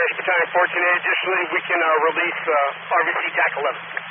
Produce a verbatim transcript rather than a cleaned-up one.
Spanish Battalion fourteen A. Additionally, we can uh, release uh, R V C T A C eleven.